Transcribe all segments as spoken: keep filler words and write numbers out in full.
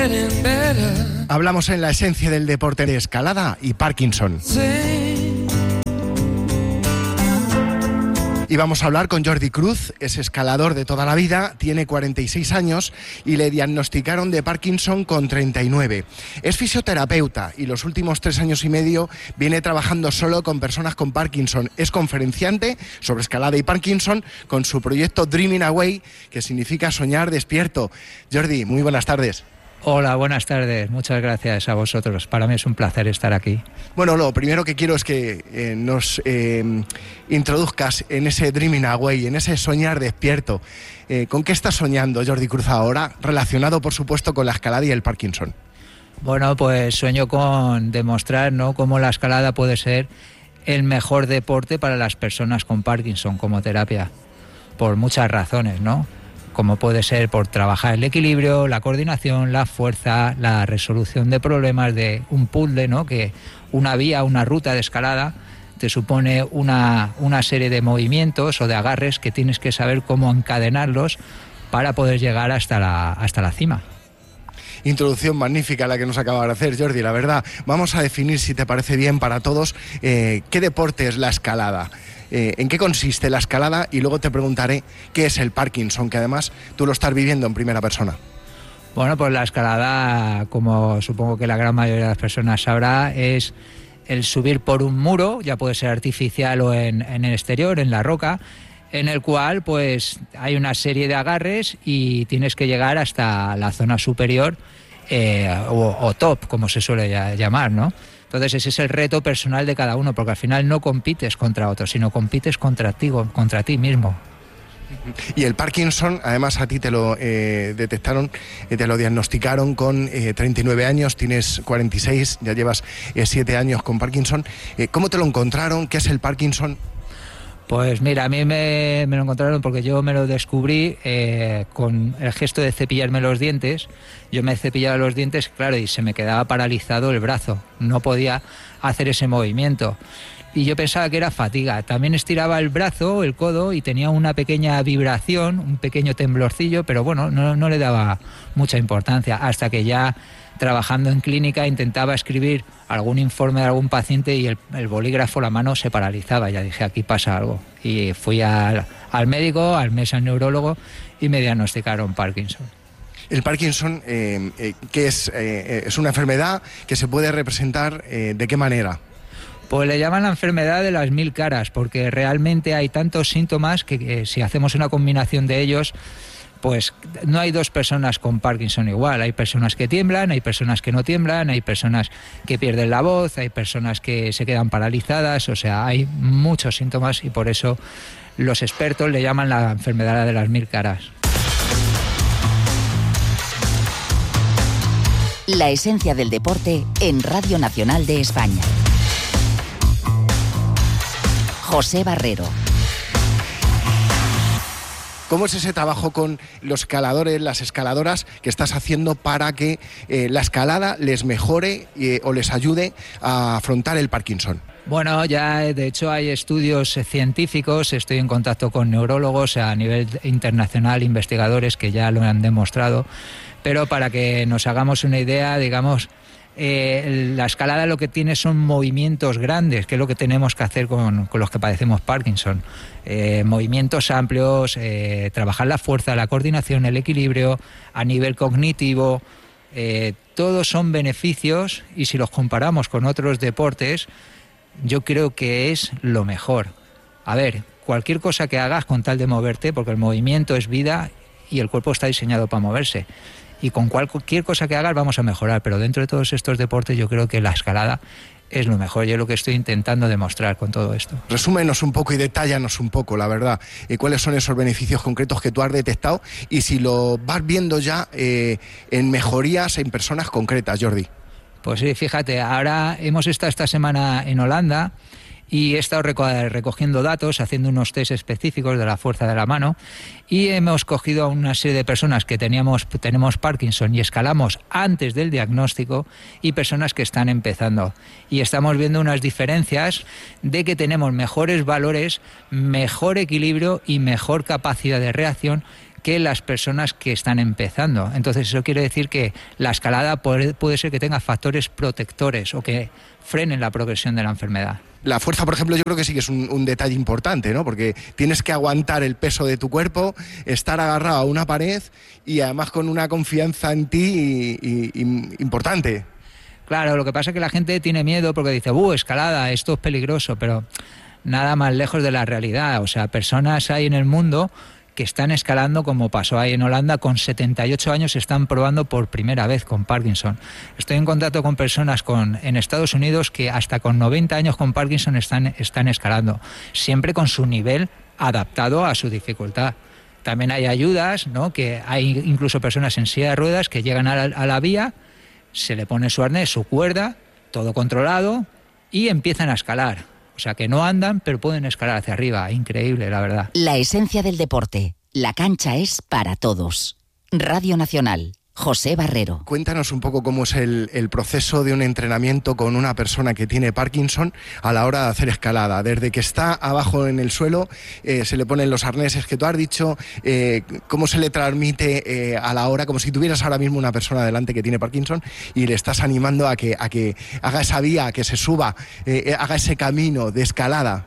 Hablamos en la esencia del deporte de escalada y Parkinson. Y vamos a hablar con Jordi Cruz, es escalador de toda la vida, tiene cuarenta y seis años y le diagnosticaron de Parkinson con treinta y nueve. Es fisioterapeuta y los últimos tres años y medio viene trabajando solo con personas con Parkinson. Es conferenciante sobre escalada y Parkinson con su proyecto Dreaming Away, que significa soñar despierto. Jordi, muy buenas tardes. Hola, buenas tardes. Muchas gracias a vosotros. Para mí es un placer estar aquí. Bueno, lo primero que quiero es que eh, nos eh, introduzcas en ese Dreaming Away, en ese soñar despierto. Eh, ¿Con qué estás soñando, Jordi Cruz, ahora? Relacionado, por supuesto, con la escalada y el Parkinson. Bueno, pues sueño con demostrar, ¿no?, cómo la escalada puede ser el mejor deporte para las personas con Parkinson como terapia. Por muchas razones, ¿no? Como puede ser por trabajar el equilibrio, la coordinación, la fuerza, la resolución de problemas de un puzzle, ¿no? Que una vía, una ruta de escalada te supone una, una serie de movimientos o de agarres que tienes que saber cómo encadenarlos para poder llegar hasta la, hasta la cima. Introducción magnífica la que nos acaba de hacer, Jordi, la verdad. Vamos a definir, si te parece bien para todos, eh, qué deporte es la escalada. Eh, ¿En qué consiste la escalada? Y luego te preguntaré qué es el Parkinson, que además tú lo estás viviendo en primera persona. Bueno, pues la escalada, como supongo que la gran mayoría de las personas sabrá, es el subir por un muro, ya puede ser artificial o en, en el exterior, en la roca, en el cual pues hay una serie de agarres y tienes que llegar hasta la zona superior eh, o, o top, como se suele llamar, ¿no? Entonces ese es el reto personal de cada uno, porque al final no compites contra otros, sino compites contra ti, contra ti mismo. Y el Parkinson, además a ti te lo eh, detectaron, eh, te lo diagnosticaron con eh, treinta y nueve años, tienes cuarenta y seis, ya llevas eh, siete años con Parkinson. Eh, ¿Cómo te lo encontraron? ¿Qué es el Parkinson? Pues mira, a mí me, me lo encontraron porque yo me lo descubrí eh, con el gesto de cepillarme los dientes. Yo me cepillaba los dientes, claro, y se me quedaba paralizado el brazo. No podía hacer ese movimiento. Y yo pensaba que era fatiga. También estiraba el brazo, el codo, y tenía una pequeña vibración, un pequeño temblorcillo, pero bueno, no, no le daba mucha importancia. Hasta que ya trabajando en clínica intentaba escribir algún informe de algún paciente y el, el bolígrafo, la mano se paralizaba. Ya dije, aquí pasa algo. Y fui al, al médico, al mes al neurólogo, y me diagnosticaron Parkinson. El Parkinson, eh, eh, ¿qué es? Eh, ¿Es una enfermedad que se puede representar eh, de qué manera? Pues le llaman la enfermedad de las mil caras, porque realmente hay tantos síntomas que, que si hacemos una combinación de ellos, pues no hay dos personas con Parkinson igual. Hay personas que tiemblan, hay personas que no tiemblan, hay personas que pierden la voz, hay personas que se quedan paralizadas, o sea, hay muchos síntomas y por eso los expertos le llaman la enfermedad de las mil caras. La esencia del deporte en Radio Nacional de España. José Barrero. ¿Cómo es ese trabajo con los escaladores, las escaladoras que estás haciendo para que eh, la escalada les mejore eh, o les ayude a afrontar el Parkinson? Bueno, ya de hecho hay estudios científicos, estoy en contacto con neurólogos a nivel internacional, investigadores que ya lo han demostrado, pero para que nos hagamos una idea, digamos, Eh, la escalada lo que tiene son movimientos grandes, que es lo que tenemos que hacer con, con los que padecemos Parkinson. Eh, movimientos amplios, eh, trabajar la fuerza, la coordinación, el equilibrio, a nivel cognitivo, eh, todos son beneficios y si los comparamos con otros deportes, yo creo que es lo mejor. A ver, cualquier cosa que hagas con tal de moverte, porque el movimiento es vida y el cuerpo está diseñado para moverse. Y con cualquier cosa que hagas vamos a mejorar, pero dentro de todos estos deportes yo creo que la escalada es lo mejor, y es lo que estoy intentando demostrar con todo esto. Resúmenos un poco y detállanos un poco, la verdad, eh, cuáles son esos beneficios concretos que tú has detectado y si lo vas viendo ya eh, en mejorías en personas concretas, Jordi. Pues sí, fíjate, ahora hemos estado esta semana en Holanda y he estado recogiendo datos, haciendo unos test específicos de la fuerza de la mano y hemos cogido a una serie de personas que teníamos, tenemos Parkinson y escalamos antes del diagnóstico y personas que están empezando. Y estamos viendo unas diferencias de que tenemos mejores valores, mejor equilibrio y mejor capacidad de reacción que las personas que están empezando. Entonces eso quiere decir que la escalada puede, puede ser que tenga factores protectores o que frenen la progresión de la enfermedad. La fuerza, por ejemplo, yo creo que sí que es un, un detalle importante, ¿no? Porque tienes que aguantar el peso de tu cuerpo, estar agarrado a una pared y además con una confianza en ti y, y, y, importante. Claro, lo que pasa es que la gente tiene miedo porque dice, ¡uh, escalada, esto es peligroso! Pero nada más lejos de la realidad. O sea, personas hay en el mundo que están escalando, como pasó ahí en Holanda, con setenta y ocho años están probando por primera vez con Parkinson. Estoy en contacto con personas con, en Estados Unidos que hasta con noventa años con Parkinson están, están escalando, siempre con su nivel adaptado a su dificultad. También hay ayudas, ¿no? Que hay incluso personas en silla de ruedas que llegan a la, a la vía, se le pone su arnés, su cuerda, todo controlado y empiezan a escalar. O sea, que no andan, pero pueden escalar hacia arriba. Increíble, la verdad. La esencia del deporte. La cancha es para todos. Radio Nacional. José Barrero. Cuéntanos un poco cómo es el, el proceso de un entrenamiento con una persona que tiene Parkinson a la hora de hacer escalada. Desde que está abajo en el suelo, eh, se le ponen los arneses que tú has dicho, eh, cómo se le transmite eh, a la hora, como si tuvieras ahora mismo una persona delante que tiene Parkinson y le estás animando a que, a que haga esa vía, a que se suba, eh, haga ese camino de escalada.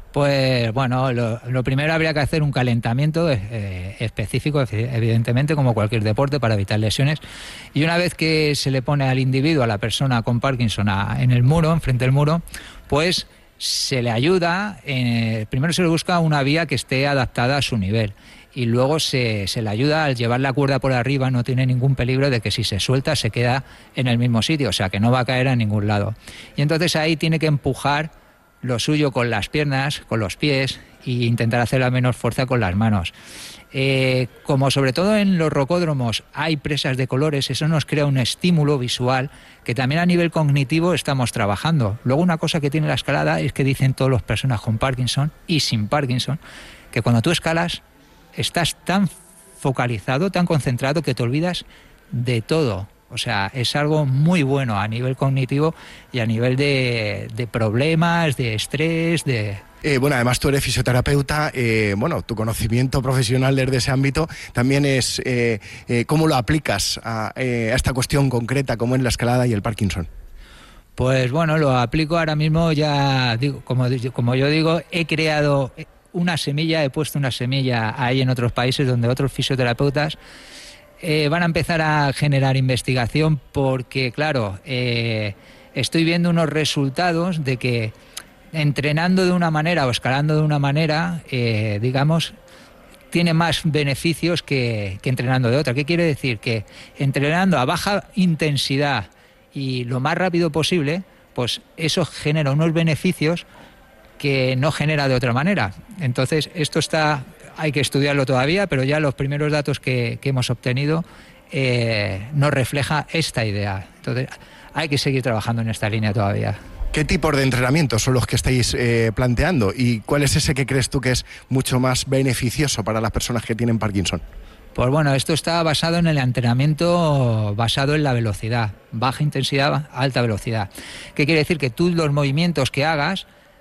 Pues bueno, lo, lo primero habría que hacer un calentamiento eh, específico, evidentemente, como cualquier deporte, para evitar lesiones. Y una vez que se le pone al individuo, a la persona con Parkinson, a, en el muro, enfrente del muro, pues se le ayuda, eh, primero se le busca una vía que esté adaptada a su nivel. Y luego se, se le ayuda al llevar la cuerda por arriba, no tiene ningún peligro de que si se suelta se queda en el mismo sitio, o sea que no va a caer a ningún lado. Y entonces ahí tiene que empujar lo suyo con las piernas, con los pies e intentar hacer la menor fuerza con las manos. Eh, como sobre todo en los rocódromos hay presas de colores, eso nos crea un estímulo visual que también a nivel cognitivo estamos trabajando. Luego una cosa que tiene la escalada es que dicen todas las personas con Parkinson y sin Parkinson que cuando tú escalas estás tan focalizado, tan concentrado que te olvidas de todo. O sea, es algo muy bueno a nivel cognitivo y a nivel de, de problemas, de estrés, de... Eh, bueno, además tú eres fisioterapeuta, eh, bueno, tu conocimiento profesional desde ese ámbito también es eh, eh, cómo lo aplicas a, eh, a esta cuestión concreta como es la escalada y el Parkinson. Pues bueno, lo aplico ahora mismo, ya digo, como, como yo digo, he creado una semilla, he puesto una semilla ahí en otros países donde otros fisioterapeutas Eh, van a empezar a generar investigación porque, claro, eh, estoy viendo unos resultados de que entrenando de una manera o escalando de una manera, eh, digamos, tiene más beneficios que, que entrenando de otra. ¿Qué quiere decir? Que entrenando a baja intensidad y lo más rápido posible, pues eso genera unos beneficios que no genera de otra manera. Entonces, esto está... hay que estudiarlo todavía, pero ya los primeros datos que, que hemos obtenido eh, nos refleja esta idea. Entonces, hay que seguir trabajando en esta línea todavía. ¿Qué tipos de entrenamientos son los que estáis eh, planteando? ¿Y cuál es ese que crees tú que es mucho más beneficioso para las personas que tienen Parkinson? Pues bueno, esto está basado en el entrenamiento basado en la velocidad, baja intensidad, alta velocidad. ¿Qué quiere decir? Que tú los movimientos que hagas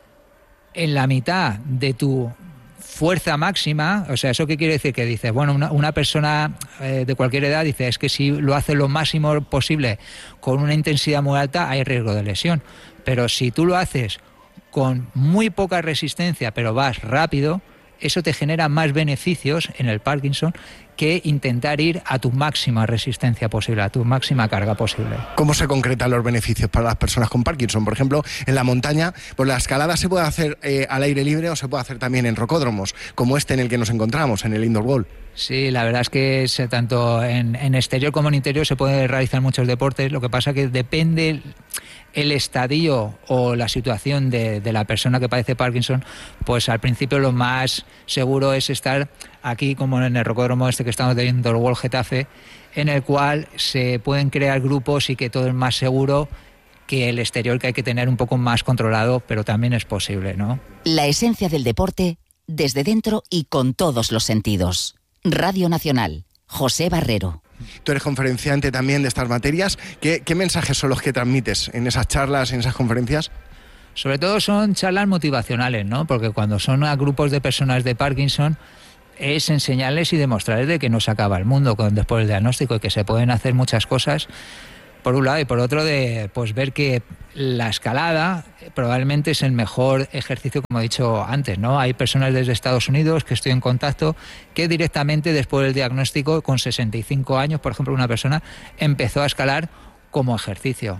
en la mitad de tu fuerza máxima, o sea, ¿eso qué quiere decir? Que dices, bueno, una, una persona eh, de cualquier edad dice, es que si lo hace lo máximo posible con una intensidad muy alta, hay riesgo de lesión. Pero si tú lo haces con muy poca resistencia, pero vas rápido, eso te genera más beneficios en el Parkinson que intentar ir a tu máxima resistencia posible, a tu máxima carga posible. ¿Cómo se concretan los beneficios para las personas con Parkinson? Por ejemplo, en la montaña, pues la escalada se puede hacer eh, al aire libre o se puede hacer también en rocódromos, como este en el que nos encontramos, en el Indoor Wall. Sí, la verdad es que es, tanto en, en exterior como en interior se pueden realizar muchos deportes, lo que pasa que depende el estadio o la situación de, de la persona que padece Parkinson, pues al principio lo más seguro es estar aquí como en el rocódromo este que estamos de Indoor Wall Getafe, en el cual se pueden crear grupos y que todo es más seguro que el exterior, que hay que tener un poco más controlado, pero también es posible, ¿no? La esencia del deporte desde dentro y con todos los sentidos. Radio Nacional, José Barrero. Tú eres conferenciante también de estas materias. ¿Qué, qué mensajes son los que transmites en esas charlas, en esas conferencias? Sobre todo son charlas motivacionales, ¿no? Porque cuando son a grupos de personas de Parkinson, es enseñarles y demostrarles de que no se acaba el mundo con, después del diagnóstico y que se pueden hacer muchas cosas, por un lado, y por otro de pues ver que la escalada probablemente es el mejor ejercicio, como he dicho antes, ¿no? Hay personas desde Estados Unidos que estoy en contacto que directamente después del diagnóstico, con sesenta y cinco años, por ejemplo, una persona empezó a escalar como ejercicio.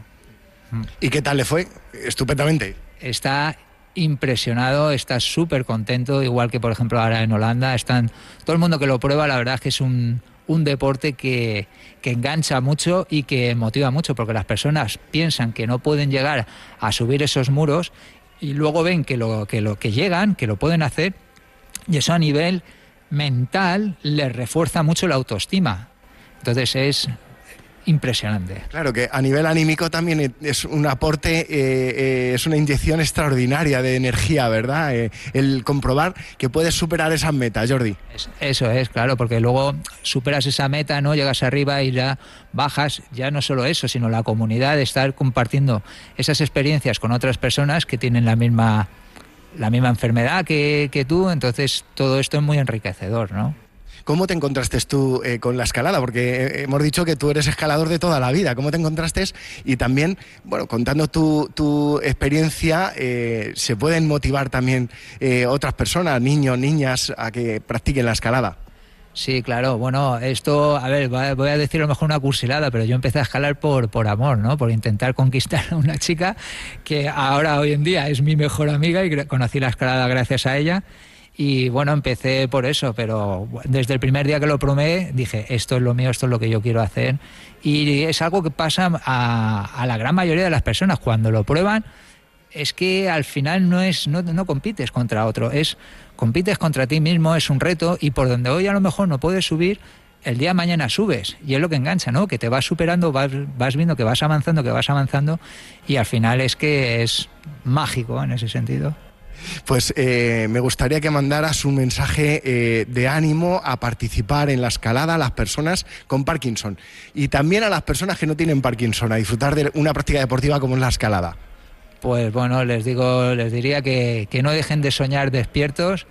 ¿Y qué tal le fue? Estupendamente. Está impresionado, está súper contento, igual que por ejemplo ahora en Holanda. Están todo el mundo que lo prueba, la verdad es que es un, un deporte que, que engancha mucho y que motiva mucho, porque las personas piensan que no pueden llegar a subir esos muros y luego ven que lo que, lo, que llegan, que lo pueden hacer, y eso a nivel mental les refuerza mucho la autoestima. Entonces es impresionante. Claro que a nivel anímico también es un aporte, eh, eh, es una inyección extraordinaria de energía, ¿verdad? Eh, el comprobar que puedes superar esas metas, Jordi. Es, eso es, claro, porque luego superas esa meta, ¿no? Llegas arriba y ya bajas, ya no solo eso, sino la comunidad, de estar compartiendo esas experiencias con otras personas que tienen la misma, la misma enfermedad que, que tú, entonces todo esto es muy enriquecedor, ¿no? ¿Cómo te encontraste tú eh, con la escalada? Porque hemos dicho que tú eres escalador de toda la vida. ¿Cómo te encontraste? Y también, bueno, contando tu, tu experiencia, eh, se pueden motivar también eh, otras personas, niños, niñas, a que practiquen la escalada. Sí, claro. Bueno, esto, a ver, voy a decir a lo mejor una cursilada, pero yo empecé a escalar por, por amor, ¿no? Por intentar conquistar a una chica que ahora, hoy en día, es mi mejor amiga y conocí la escalada gracias a ella. Y bueno, empecé por eso, pero desde el primer día que lo probé dije, esto es lo mío, esto es lo que yo quiero hacer. Y es algo que pasa a, a la gran mayoría de las personas. Cuando lo prueban, es que al final no es no, no compites contra otro, es compites contra ti mismo, es un reto, y por donde hoy a lo mejor no puedes subir, el día de mañana subes, y es lo que engancha, ¿no? Que te vas superando, vas, vas viendo que vas avanzando, que vas avanzando, y al final es que es mágico en ese sentido. Pues eh, me gustaría que mandaras un mensaje eh, de ánimo a participar en la escalada a las personas con Parkinson y también a las personas que no tienen Parkinson, a disfrutar de una práctica deportiva como es la escalada. Pues bueno, les digo, les diría que, que no dejen de soñar despiertos,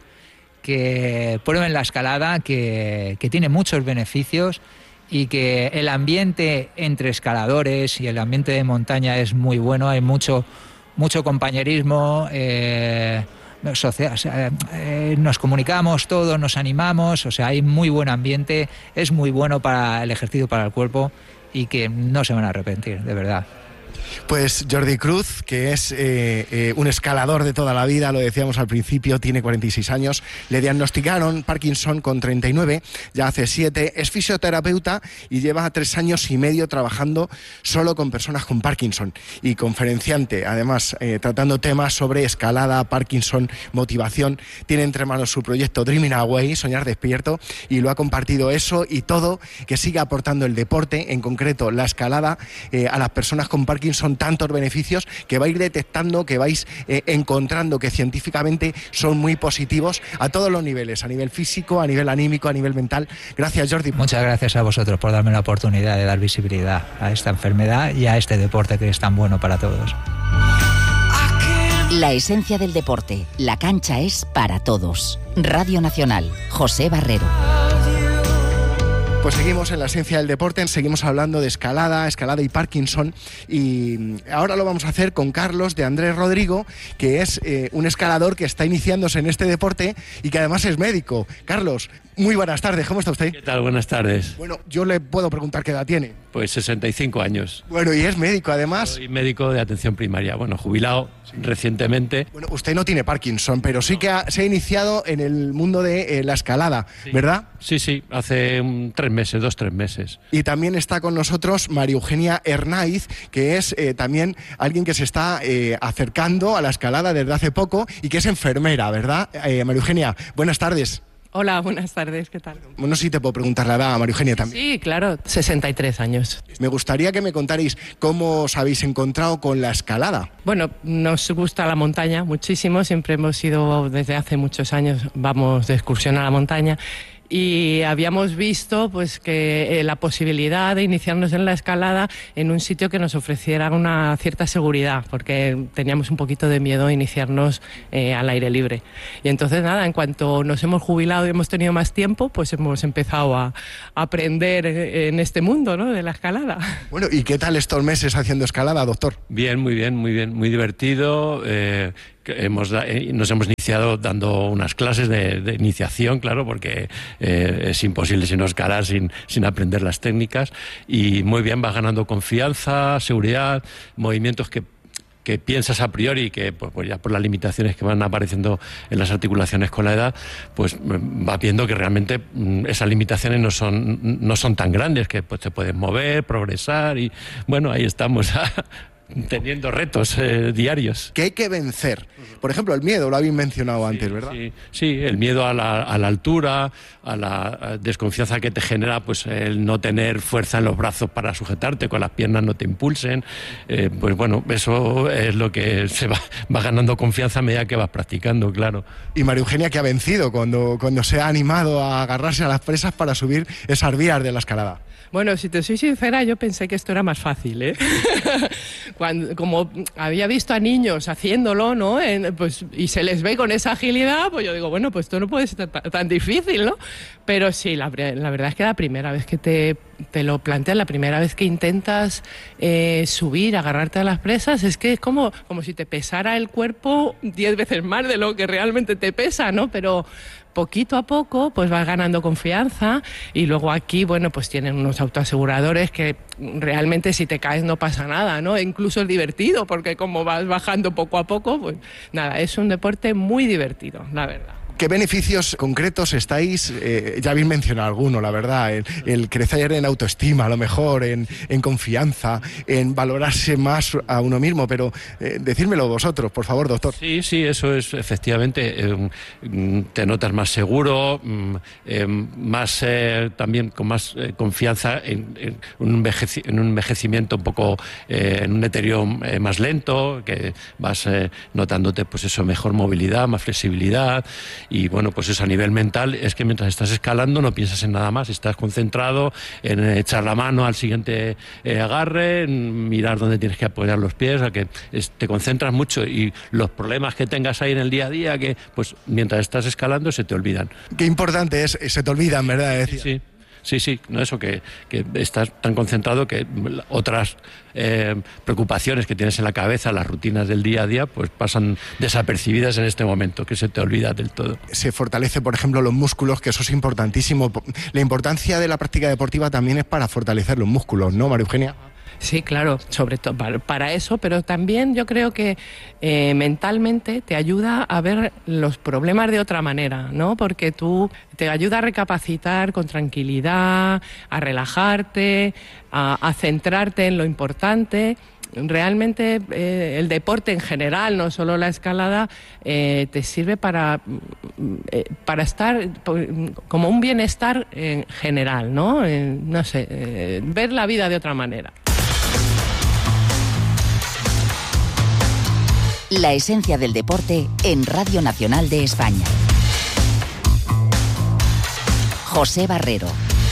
que prueben la escalada, que, que tiene muchos beneficios y que el ambiente entre escaladores y el ambiente de montaña es muy bueno, hay mucho... mucho compañerismo, eh, social, o sea, eh, nos comunicamos todos, nos animamos, o sea, hay muy buen ambiente, es muy bueno para el ejercicio, para el cuerpo, y que no se van a arrepentir, de verdad. Pues Jordi Cruz, que es eh, eh, un escalador de toda la vida, lo decíamos al principio, tiene cuarenta y seis años, le diagnosticaron Parkinson con treinta y nueve, ya hace siete, es fisioterapeuta y lleva tres años y medio trabajando solo con personas con Parkinson y conferenciante, además eh, tratando temas sobre escalada, Parkinson, motivación. Tiene entre manos su proyecto Dreaming Away, Soñar Despierto, y lo ha compartido eso y todo, que sigue aportando el deporte, en concreto la escalada, eh, a las personas con Parkinson. Son tantos beneficios que vais detectando, que vais eh, encontrando que científicamente son muy positivos a todos los niveles, a nivel físico, a nivel anímico, a nivel mental. Gracias, Jordi. Muchas gracias a vosotros por darme la oportunidad de dar visibilidad a esta enfermedad y a este deporte que es tan bueno para todos. La esencia del deporte, la cancha es para todos. Radio Nacional, José Barrero. Pues seguimos en la esencia del deporte, seguimos hablando de escalada, escalada y Parkinson, y ahora lo vamos a hacer con Carlos de Andrés Rodrigo, que es eh, un escalador que está iniciándose en este deporte y que además es médico. Carlos, muy buenas tardes, ¿cómo está usted? ¿Qué tal? Buenas tardes. Bueno, yo le puedo preguntar qué edad tiene. Pues sesenta y cinco años. Bueno, y es médico además. Soy médico de atención primaria, bueno, jubilado sí. recientemente. Bueno, usted no tiene Parkinson, pero sí que ha, se ha iniciado en el mundo de eh, la escalada, sí. ¿verdad? Sí, sí, hace um, tres meses, dos, tres meses. Y también está con nosotros María Eugenia Hernáiz, que es eh, también alguien que se está eh, acercando a la escalada desde hace poco y que es enfermera, ¿verdad? Eh, María Eugenia, buenas tardes. Hola, buenas tardes, ¿qué tal? Bueno, sí te puedo preguntar la edad a María Eugenia también. Sí, claro, sesenta y tres años. Me gustaría que me contarais cómo os habéis encontrado con la escalada. Bueno, nos gusta la montaña muchísimo, siempre hemos ido, desde hace muchos años, vamos de excursión a la montaña y habíamos visto pues que eh, la posibilidad de iniciarnos en la escalada en un sitio que nos ofreciera una cierta seguridad, porque teníamos un poquito de miedo a iniciarnos eh, al aire libre. Y entonces nada, en cuanto nos hemos jubilado y hemos tenido más tiempo, pues hemos empezado a, a aprender en este mundo, ¿no?, de la escalada. Bueno, ¿y qué tal estos meses haciendo escalada, doctor? Bien, muy bien, muy bien, muy divertido. Eh, hemos, eh, nos hemos iniciado dando unas clases de, de iniciación, claro, porque eh, es imposible si no escalar sin, sin aprender las técnicas. Y muy bien, vas ganando confianza, seguridad, movimientos que que piensas a priori que pues, pues ya por las limitaciones que van apareciendo en las articulaciones con la edad, pues va viendo que realmente mm, esas limitaciones no son no son tan grandes, que pues te puedes mover, progresar y bueno, ahí estamos teniendo retos eh, diarios. Que hay que vencer. Por ejemplo, el miedo, lo habéis mencionado antes, sí, ¿verdad? Sí, sí, el miedo a la, a la altura, a la desconfianza que te genera pues el no tener fuerza en los brazos para sujetarte, con las piernas no te impulsen. Eh, pues bueno, eso es lo que se va, va ganando confianza a medida que vas practicando, claro. Y María Eugenia, que ha vencido cuando, cuando se ha animado a agarrarse a las presas para subir esas vías de la escalada. Bueno, si te soy sincera, yo pensé que esto era más fácil, ¿eh? Cuando, como había visto a niños haciéndolo, ¿no? En, pues, y se les ve con esa agilidad, pues yo digo, bueno, pues esto no puede ser tan, tan difícil, ¿no? Pero sí, la, la verdad es que la primera vez que te, te lo planteas, la primera vez que intentas eh, subir, agarrarte a las presas, es que es como, como si te pesara el cuerpo diez veces más de lo que realmente te pesa, ¿no? Pero poquito a poco pues vas ganando confianza y luego aquí, bueno, pues tienen unos autoaseguradores que realmente si te caes no pasa nada, ¿no? E incluso es divertido porque como vas bajando poco a poco, pues nada, es un deporte muy divertido, la verdad. ¿Qué beneficios concretos estáis? Eh, ya habéis mencionado alguno, la verdad, el, el crecer en autoestima, a lo mejor, en, en confianza, en valorarse más a uno mismo, pero eh, decírmelo vosotros, por favor, doctor. Sí, sí, eso es, efectivamente, eh, te notas más seguro, eh, más eh, también con más eh, confianza en, en, un envejeci- en un envejecimiento un poco, eh, en un deterioro eh, más lento, que vas eh, notándote, pues eso, mejor movilidad, más flexibilidad. Y bueno, pues eso a nivel mental es que mientras estás escalando no piensas en nada más, estás concentrado en echar la mano al siguiente eh, agarre, en mirar dónde tienes que apoyar los pies, a que es, te concentras mucho y los problemas que tengas ahí en el día a día, que pues mientras estás escalando se te olvidan. Qué importante es, se te olvidan, ¿verdad? Sí, sí. Sí, sí, no eso, que, que estás tan concentrado que otras eh, preocupaciones que tienes en la cabeza, las rutinas del día a día, pues pasan desapercibidas en este momento, que se te olvida del todo. Se fortalece, por ejemplo, los músculos, que eso es importantísimo. La importancia de la práctica deportiva también es para fortalecer los músculos, ¿no, María Eugenia? Sí, claro, sobre todo para, para eso, pero también yo creo que eh, mentalmente te ayuda a ver los problemas de otra manera, ¿no? Porque tú te ayuda a recapacitar con tranquilidad, a relajarte, a, a centrarte en lo importante. Realmente eh, el deporte en general, no solo la escalada, eh, te sirve para, eh, para estar como un bienestar en general, ¿no? Eh, no sé, eh, ver la vida de otra manera. La esencia del deporte en Radio Nacional de España. José Barrero.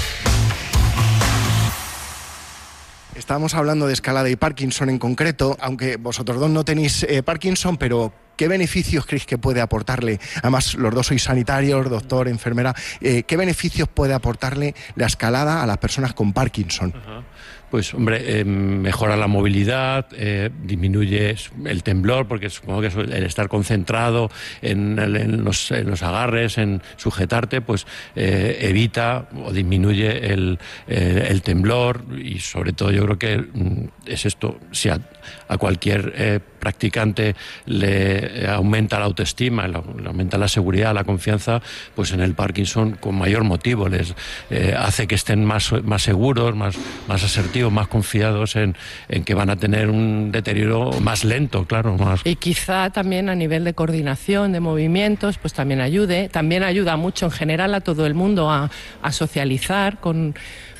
Estábamos hablando de escalada y Parkinson en concreto, aunque vosotros dos no tenéis eh, Parkinson, pero ¿qué beneficios creéis que puede aportarle? Además, los dos sois sanitarios, doctor, enfermera. Eh, ¿Qué beneficios puede aportarle la escalada a las personas con Parkinson? Ajá. Pues, hombre, eh, mejora la movilidad, eh, disminuye el temblor, porque supongo que el estar concentrado en, en, los, en los agarres, en sujetarte, pues eh, evita o disminuye el, eh, el temblor y sobre todo yo creo que mm, es esto, si a, a cualquier eh, practicante le aumenta la autoestima, le aumenta la seguridad, la confianza, pues en el Parkinson con mayor motivo les eh, hace que estén más, más seguros, más, más asertivos, más confiados en, en que van a tener un deterioro más lento, claro. Más. Y quizá también a nivel de coordinación, de movimientos, pues también ayude. También ayuda mucho en general a todo el mundo a, a socializar con,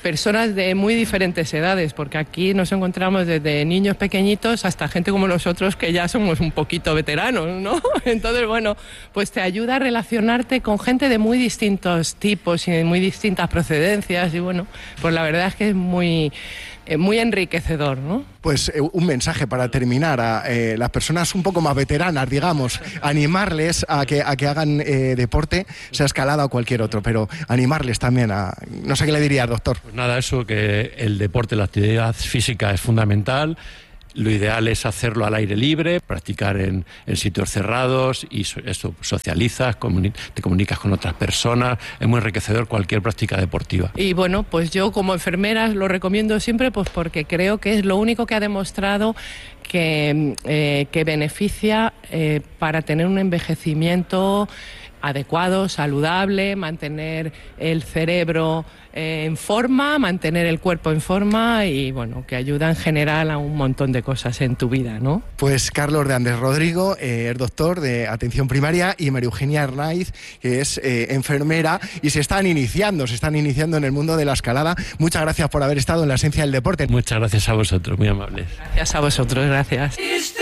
personas de muy diferentes edades, porque aquí nos encontramos desde niños pequeñitos hasta gente como nosotros que ya somos un poquito veteranos, ¿no? Entonces, bueno, pues te ayuda a relacionarte con gente de muy distintos tipos y de muy distintas procedencias y bueno, pues la verdad es que es muy... muy enriquecedor, ¿no? Pues eh, un mensaje para terminar a eh, las personas un poco más veteranas, digamos, animarles a que, a que hagan eh, deporte, sea escalada o cualquier otro, pero animarles también a... No sé qué le dirías, doctor. Pues nada, eso, que el deporte, la actividad física es fundamental. Lo ideal es hacerlo al aire libre, practicar en, en sitios cerrados y so, eso, socializas, comuni- te comunicas con otras personas, es muy enriquecedor cualquier práctica deportiva. Y bueno, pues yo como enfermera lo recomiendo siempre pues porque creo que es lo único que ha demostrado que, eh, que beneficia eh, para tener un envejecimiento adecuado, saludable, mantener el cerebro eh, en forma, mantener el cuerpo en forma y bueno, que ayuda en general a un montón de cosas en tu vida, ¿no? Pues Carlos de Andrés Rodrigo, eh, es doctor de atención primaria, y María Eugenia Arnaiz, que es eh, enfermera, y se están iniciando, se están iniciando en el mundo de la escalada. Muchas gracias por haber estado en la esencia del deporte. Muchas gracias a vosotros, muy amables. Gracias a vosotros, gracias.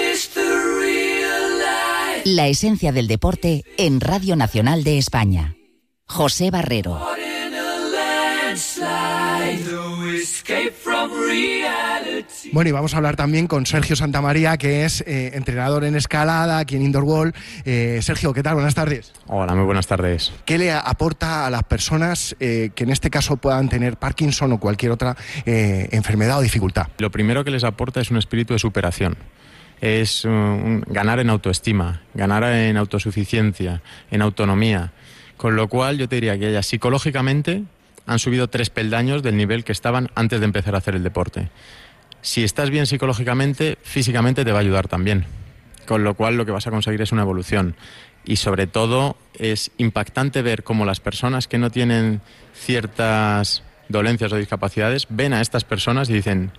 La esencia del deporte en Radio Nacional de España. José Barrero. Bueno, y vamos a hablar también con Sergio Santamaría, que es eh, entrenador en escalada aquí en Indoor Wall. Eh, Sergio, ¿qué tal? Buenas tardes. Hola, muy buenas tardes. ¿Qué le aporta a las personas eh, que en este caso puedan tener Parkinson o cualquier otra eh, enfermedad o dificultad? Lo primero que les aporta es un espíritu de superación. Es um, ganar en autoestima, ganar en autosuficiencia, en autonomía. Con lo cual yo te diría que ellas psicológicamente han subido tres peldaños del nivel que estaban antes de empezar a hacer el deporte. Si estás bien psicológicamente, físicamente te va a ayudar también. Con lo cual lo que vas a conseguir es una evolución. Y sobre todo es impactante ver cómo las personas que no tienen ciertas dolencias o discapacidades ven a estas personas y dicen...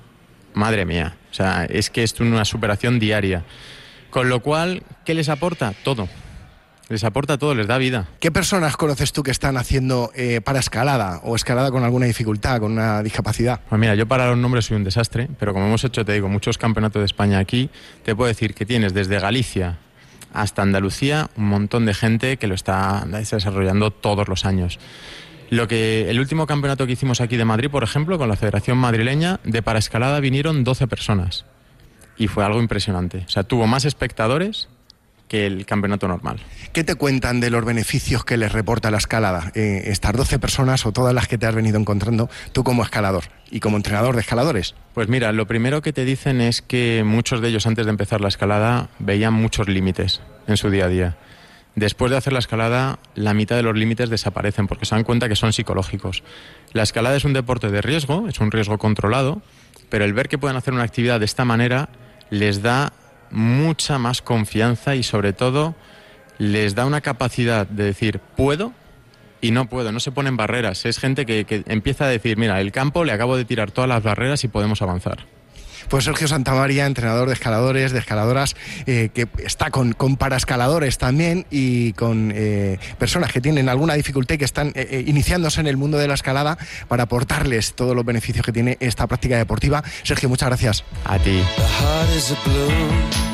Madre mía, o sea, es que es una superación diaria. Con lo cual, ¿qué les aporta? Todo. Les aporta todo, les da vida. ¿Qué personas conoces tú que están haciendo eh, para escalada o escalada con alguna dificultad, con una discapacidad? Pues mira, yo para los nombres soy un desastre, pero como hemos hecho, te digo, muchos campeonatos de España aquí, te puedo decir que tienes desde Galicia hasta Andalucía un montón de gente que lo está desarrollando todos los años. Lo que el último campeonato que hicimos aquí de Madrid, por ejemplo, con la Federación Madrileña, de paraescalada vinieron doce personas. Y fue algo impresionante. O sea, tuvo más espectadores que el campeonato normal. ¿Qué te cuentan de los beneficios que les reporta la escalada? Eh, estas doce personas o todas las que te has venido encontrando tú como escalador y como entrenador de escaladores. Pues mira, lo primero que te dicen es que muchos de ellos antes de empezar la escalada veían muchos límites en su día a día. Después de hacer la escalada, la mitad de los límites desaparecen porque se dan cuenta que son psicológicos. La escalada es un deporte de riesgo, es un riesgo controlado, pero el ver que pueden hacer una actividad de esta manera les da mucha más confianza y sobre todo les da una capacidad de decir puedo y no puedo, no se ponen barreras. Es gente que, que empieza a decir, mira, el campo le acabo de tirar todas las barreras y podemos avanzar. Pues Sergio Santamaría, entrenador de escaladores, de escaladoras, eh, que está con, con paraescaladores también y con eh, personas que tienen alguna dificultad y que están eh, eh, iniciándose en el mundo de la escalada para aportarles todos los beneficios que tiene esta práctica deportiva. Sergio, muchas gracias. A ti.